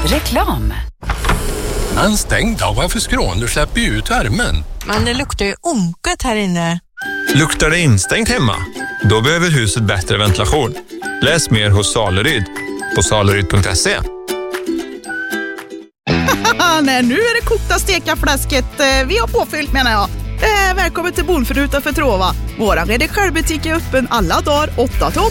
Reklam. Men stäng då, varför skrån? Du släpper ju ut värmen. Men det luktar ju onkat här inne. Luktar det instängt hemma? Då behöver huset bättre ventilation. Läs mer hos Saleryd på saleryd.se. Nej, nu är det kokta stekafläsket vi har påfyllt, menar jag. Välkommen till Bonfruta för Trova. Våran redigerbutik är öppen alla dagar 8-8.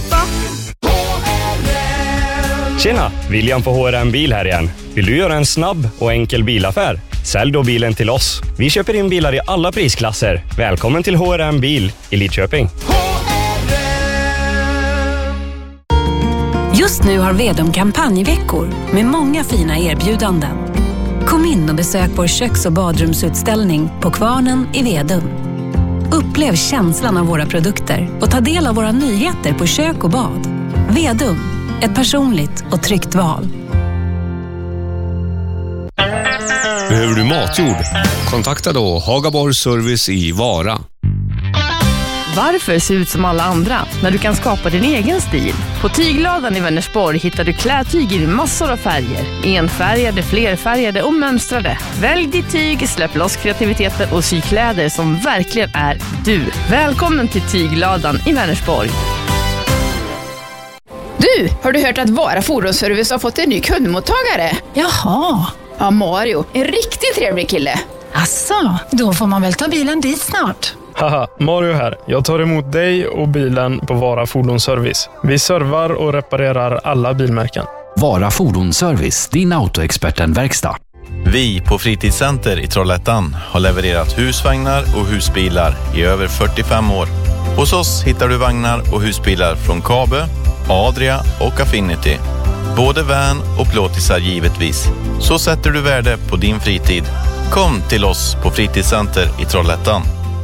Tjena, William på HRM Bil här igen. Vill du göra en snabb och enkel bilaffär? Sälj då bilen till oss. Vi köper in bilar i alla prisklasser. Välkommen till HRM Bil i Lidköping. Just nu har Vedum kampanjveckor med många fina erbjudanden. Kom in och besök vår köks- och badrumsutställning på Kvarnen i Vedum. Upplev känslan av våra produkter och ta del av våra nyheter på kök och bad. Vedum, ett personligt och tryggt val. Behöver du matjord? Kontakta då Hagaborg Service i Vara. Varför se ut som alla andra när du kan skapa din egen stil? På Tygladan i Vänersborg hittar du klädtyg i massor av färger. Enfärgade, flerfärgade och mönstrade. Välj ditt tyg, släpp loss kreativiteten och sy kläder som verkligen är du. Välkommen till Tygladan i Vänersborg. Du, har du hört att Vara Fordonsservice har fått en ny kundmottagare? Jaha. Ja, Mario. En riktigt trevlig kille. Asså, då får man väl ta bilen dit snart. Haha, Mario här. Jag tar emot dig och bilen på Vara Fordonsservice. Vi servar och reparerar alla bilmärken. Vara Fordonsservice, din autoexperten-verkstad. Vi på Fritidscenter i Trollhättan har levererat husvagnar och husbilar i över 45 år. Hos oss hittar du vagnar och husbilar från Kabe, Adria och Affinity. Både van och plåtisar givetvis. Så sätter du värde på din fritid. Kom till oss på Fritidscenter i Trollhättan.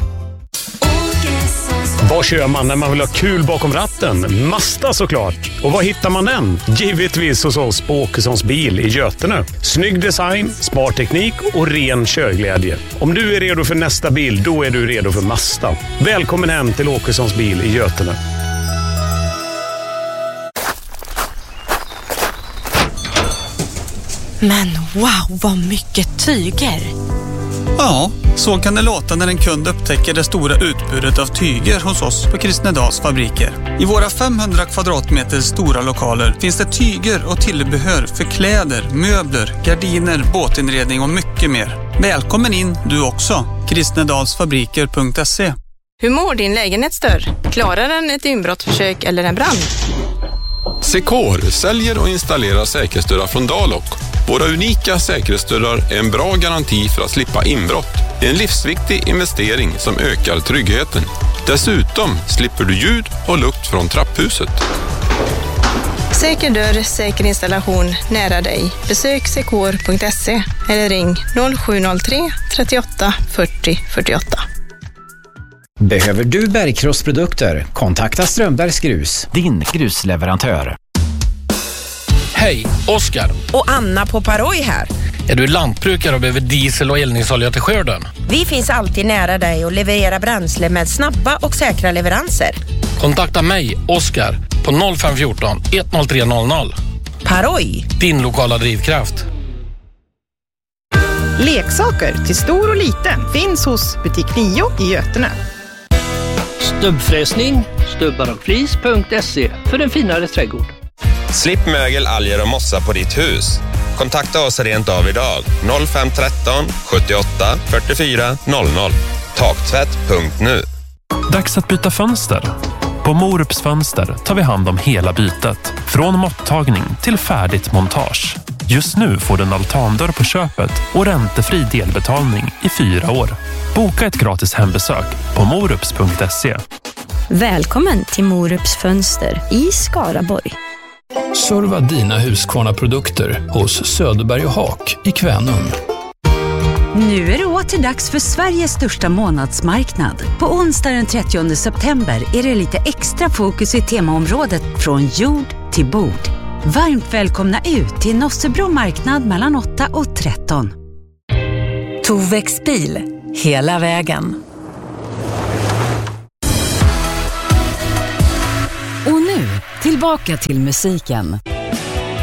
Vad kör man när man vill ha kul bakom ratten? Mazda såklart. Och var hittar man den? Givetvis hos oss på Åkessons bil i Götene. Snygg design, smart teknik och ren körglädje. Om du är redo för nästa bil, då är du redo för Mazda. Välkommen hem till Åkessons bil i Götene. Men wow, vad mycket tyger. Ja, så kan det låta när en kund upptäcker det stora utbudet av tyger hos oss på Kristnedals fabriker. I våra 500 kvadratmeter stora lokaler finns det tyger och tillbehör för kläder, möbler, gardiner, båtinredning och mycket mer. Välkommen in du också. Kristnedalsfabriker.se. Hur mår din lägenhetsdörr? Klarar den ett inbrottsförsök eller en brand? Secor säljer och installerar säkerhetsdörrar från Dalok. Våra unika säkerhetsdörrar är en bra garanti för att slippa inbrott. Det är en livsviktig investering som ökar tryggheten. Dessutom slipper du ljud och lukt från trapphuset. Säker dörr, säker installation nära dig. Besök secor.se eller ring 0703 38 40 48. Behöver du bergkrossprodukter? Kontakta Strömbergs Grus, din grusleverantör. Hej, Oskar. Och Anna på Paroj här. Är du lantbrukare och behöver diesel och eldningsolja till skörden? Vi finns alltid nära dig och levererar bränsle med snabba och säkra leveranser. Kontakta mig, Oskar, på 0514 10300. Paroj, din lokala drivkraft. Leksaker till stor och liten finns hos butik 9 i Götene. Stubbfräsning, stubbarochflis.se för en finare trädgård. Slipp mögel, alger och mossa på ditt hus. Kontakta oss rent av idag. 0513 78 44 00. Taktvätt.nu. Dags att byta fönster. På Morups Fönster tar vi hand om hela bytet. Från måttagning till färdigt montage. Just nu får du en altandörr på köpet och räntefri delbetalning i 4 år. Boka ett gratis hembesök på morups.se. Välkommen till Morups Fönster i Skaraborg. Serva dina Husqvarna-produkter hos Söderberg och Haak i Kvänum. Nu är det åter dags för Sveriges största månadsmarknad. På onsdag den 30 september är det lite extra fokus i temaområdet från jord till bord. Varmt välkomna ut till Nossebro marknad mellan 8 och 13. Tovex bil, hela vägen. Och nu, tillbaka till musiken.